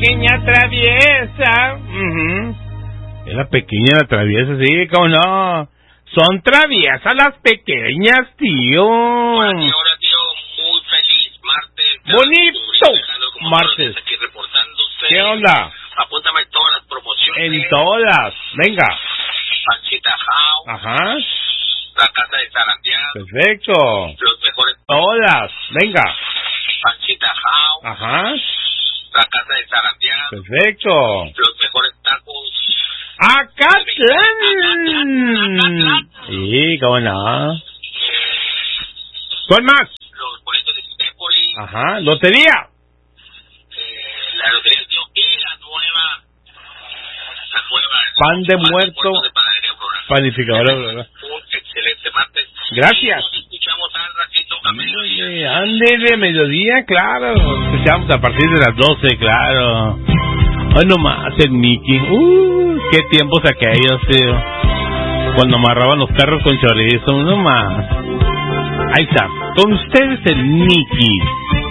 pequeña traviesa. Es la pequeña la traviesa, sí, cómo no. Son traviesas las pequeñas, tío. Hola, tío, muy feliz martes. Bonito martes. Aquí reportándose. ¿Qué onda? Apúntame todas las promociones. En todas, venga. Panchita House. Ajá. La casa de zarandeado. Perfecto. Los mejores. Todas, venga. Panchita House. Ajá. La casa de zarandeado. Perfecto. Los mejores tacos. ¡Acatlán! Sí, cómo no. ¿Cuál más? Los boletos de Cinépolis. Ajá, lotería. La lotería del tío y la nueva. Pan de muerto. De panadería Aurora. Panificadora, ¿verdad? Un excelente martes. Gracias. Nos escuchamos al ratito a mediodía. Ande de mediodía, claro. Escuchamos a partir de las 12, claro. Hoy nomás el Mickey. Qué tiempos aquellos, tío. Cuando amarraban los carros con chorizo, nomás. Ahí está. Con ustedes el Mickey.